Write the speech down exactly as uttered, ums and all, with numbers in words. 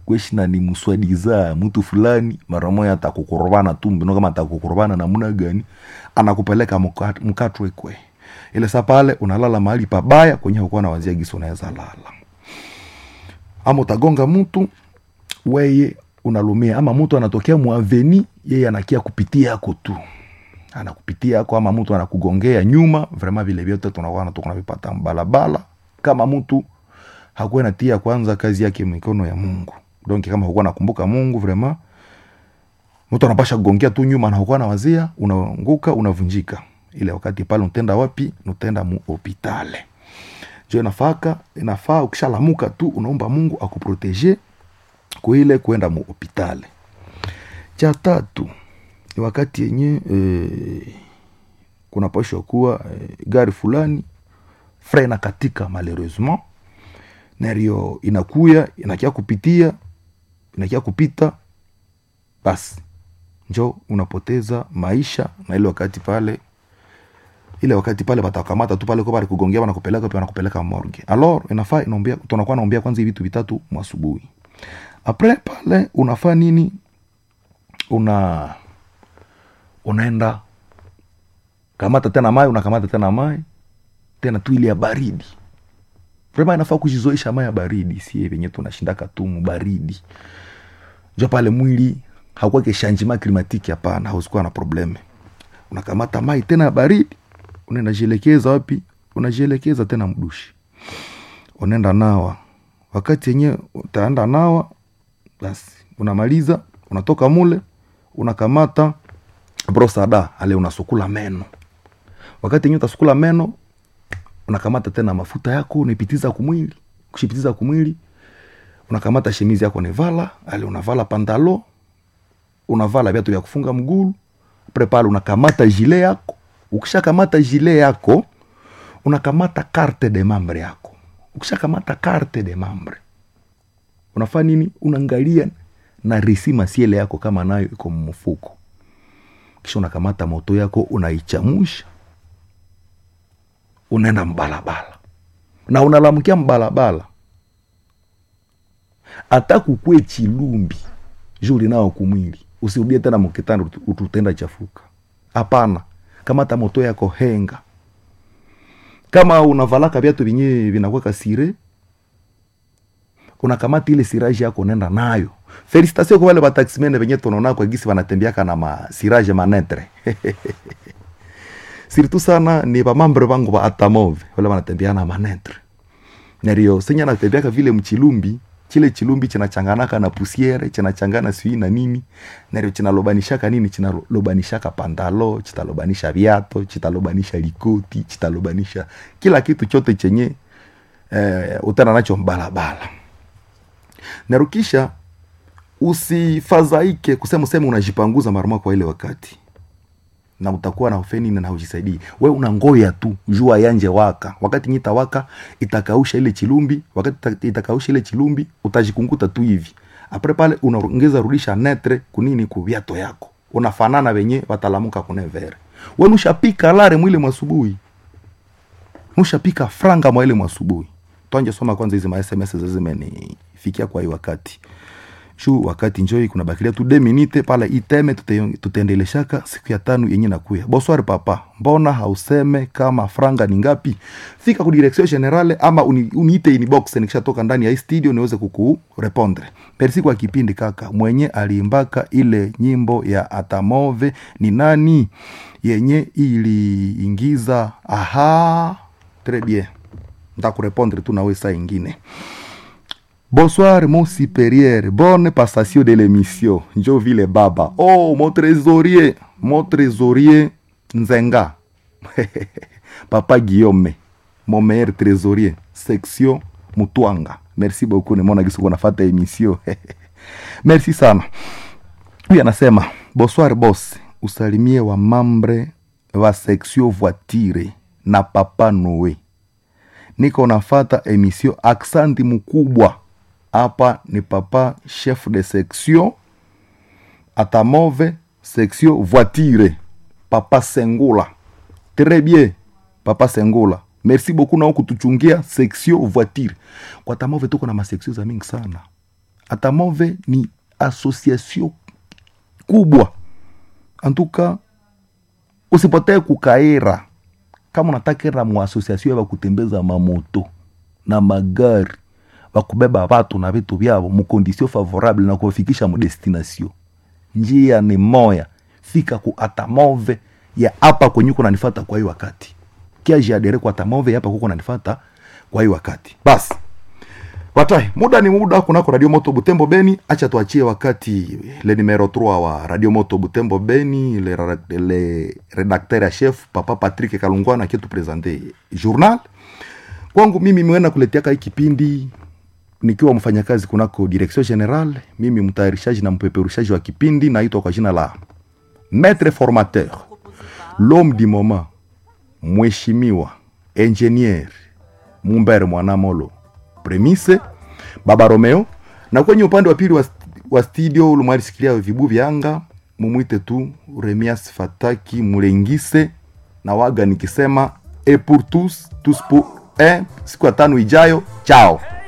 kweshina ni muswadiza mtu fulani mara moja atakukorobana tu mbino kama atakukorobana namna gani anakupeleka mkatwe kwe ile saa pale unalala mahali pabaya kwenye huko na wazia giso unaweza lala ama utagonga mtu wewe unalumia ama mtu anatokea muaveni yeye anakia kupitia yako tu anakupitia yako ama mtu anakugongea nyuma vraiment vile vyote tunakuwa tunataka vipata balabala kama mtu hakuwa natia kwanza kazi yake mikono ya Mungu. Donc kama hukuwa nakumbuka Mungu vraiment mtu anapasha kugongea tu nyuma na hukuwa na wazia unaanguka unavunjika. Ile wakati pale unatenda wapi? Unatenda mu hospitali. Je inafaka inafaa ukishalamuka tu unaomba Mungu akuprotege kwa ile kwenda mu hospitali. Cha tatu ni wakati yenye eh, kuna pasho kuwa eh, gari fulani frena katika malheureusement nario inakuya inakia kupitia inakia kupita basi njoo unapoteza maisha na ile wakati pale ile wakati pale batakamata tu pale kwa pale kugongea na kupeleka pia na kupeleka morgue. Alors inafaa inaombea tunakuwa naombea kwanza hivi vitu vitatu asubuhi. Après pale unafaa nini? Una unaenda kamata tena mai unakamata tena mai tena tu ile ya baridi. Vraiment inafaa kujizoesha mai ya baridi si venye tunashindaka tu baridi. Jo pale mwili hakuwa ke changement climatique hapana, hausikuwa na probleme. Unakamata mai tena ya baridi, unaenda jielekeza wapi? Unajielekeza tena mdushi. Unaenda nawa. Wakati yenyewe utaenda nawa basi unamaliza, unatoka mule, unakamata brosada, ale unasukula meno. Wakati yenyewe utasukula meno, unakamata tena mafuta yako unipitiza kumwili, kushipitiza kumwili, unakamata shemizi yako nevala, ale unavala pantalo, unavala viatu vya kufunga mguu, prepare unakamata gilet yako, ukishakamata gilet yako, unakamata carte de membre yako. Ukishakamata carte de membre, unafanya nini? Unaangalia na risima siele yako kama nayo iko mfuko. Kisha unakamata moto yako unaichamusha. Unaenda mbalabala. Na unalamukia mbalabala. Hata kukue chilumbi juri nao kumwili. Usirudie tena mkitanda ututenda chafuka. Hapana. Kamata moto yako henga. Kama unavalaka viatu vinye vinakuwa kasire, unakamata ile siraji yako unaenda nayo. Felicitation kwa wale ba taximene venye tunaona kwa gisi wanatembeaka na ma siraje manetre. Sirtu sana ni ba mambre bangu ba atamove wale wanatembea na manetre. Nario senya natembeaka vile mchilumbi, chile chilumbi chinachanganaka na pusiere, chinachangana sui na nini. Nario chinalobanishaka nini? Chinalobanishaka pantalo, chitalobanisha viato, chitalobanisha likoti, chitalobanisha kila kitu chote chenye eh, utana nacho mbalabala. Narukisha usifadhaike kusema sema unajipanguza mara kwa ile wakati. Na utakuwa na ufeni na hujisaidii. Wewe unangoya tu jua yanje waka. Wakati nyita waka itakausha ile chilumbi, wakati itakausha ile chilumbi utajikunguta tu hivi. Apre pale unaongeza rudisha netre kunini ku viato yako. Unafanana wenye watalamuka kunevere. Wewe ushapika lare mwile mwasubuhi. Ushapika franga mwile mwasubuhi. Tuanje soma kwanza hizi ma S M S zazimeni fikia kwa hii wakati. Shu wakati njoi kuna bakilia tu deux minutes pala iteme tutaendeleshaka siku ya tano yenye nakuya. Bonsoir papa. Mbona hauseme kama franga ni ngapi? Fika ku direction generale ama uni, uniite inbox nikishatoka ndani ya studio niweze kuku répondre. Merci kwa kipindi kaka. Mwenye aliimbaka ile nyimbo ya Atamove ni nani? Yenye iliingiza aha. Très bien. Ndakurepondre tu nawe saa ingine. Bonsoir mon supérieur, bonne passation de l'émission. Njo vile baba. Oh mon trésorier, mon trésorier Nzenga. Papa Guillaume, mon meilleur trésorier, section Mutuanga. Merci beaucoup, nimona gisu kuna fata émission. Merci sana. Huyu anasema, bonsoir boss, usalimie wa mambre wa section voiture na papa Noe. Niko nafata émission aksanti mkubwa. Hapa ni papa chef de section Atamove section voiture papa Sengula. Très bien papa Sengula. Merci beaucoup na kutuchungia section voiture. Kwa Atamove tuko na ma section za mingi sana. Atamove ni association kubwa. Antuka usipotee kukaira. Kama unataka mu association ya kutembeza mamoto na magari, bakubeba watu na vitu vyao mu condition favorable na kuwafikisha mu destination. Njia ni moya. Fika ku Atamove ya hapa kwenye uko unanifuata kwa hii wakati. Kia jiadere kwa Atamove hapa kuko unanifuata kwa hii wakati. Basi. Watai, muda ni muda kunako Radio Moto Butembo Beni. Acha tuachie wakati le numero tatu wa Radio Moto Butembo Beni, le, le redacteur chef Papa Patrick Kalungwana qui tu présenter journal. Kwangu mimi mwena kuletea hiki kipindi nikiwa mfanyakazi kunako Direction General, mimi mtayarishaji na mpeperushaji wa kipindi naitwa kwa jina la Maître Formateur, l'homme du moment, mheshimiwa engineer Mumbere Mwanamolo Premise Baba Romeo, na kwenye upande wa pili wa, wa studio ulumari sikilia vibu vyanga mumuite tu Remias Fataki Mulengise, na waga nikisema et pour tous tous pour un. Siku ya tano ijayo, ciao.